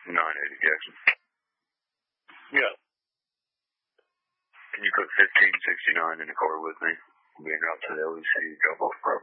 980 Jackson. Yeah. Can you put 1569 in the car with me? Being out to the LEC, drop off Pro.